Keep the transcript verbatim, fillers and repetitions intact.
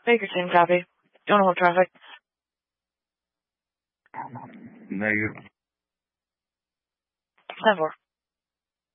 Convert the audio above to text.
Baker team copy. Don't hold traffic. Negative. ten four.